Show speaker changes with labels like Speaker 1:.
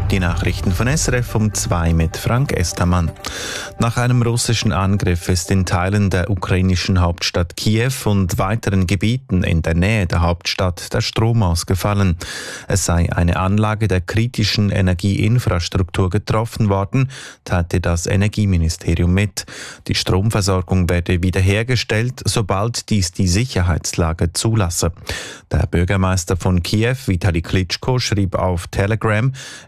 Speaker 1: Die Nachrichten von SRF um 2 mit Frank Estermann. Nach einem russischen Angriff ist in Teilen der ukrainischen Hauptstadt Kiew und weiteren Gebieten in der Nähe der Hauptstadt der Strom ausgefallen. Es sei eine Anlage der kritischen Energieinfrastruktur getroffen worden, teilte das Energieministerium mit. Die Stromversorgung werde wiederhergestellt, sobald dies die Sicherheitslage zulasse. Der Bürgermeister von Kiew, Vitali Klitschko, schrieb auf Telegram,